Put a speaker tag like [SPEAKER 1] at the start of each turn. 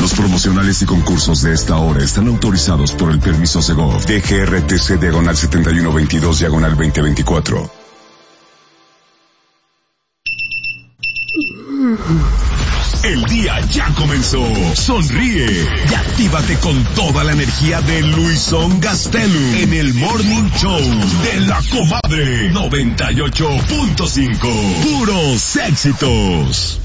[SPEAKER 1] Los promocionales y concursos de esta hora están autorizados por el permiso Segov. DGRTC diagonal 7122 diagonal 2024.
[SPEAKER 2] El día ya comenzó. Sonríe y actívate con toda la energía de Luisón Gastelum en el Morning Show de La Comadre 98.5. Puros éxitos.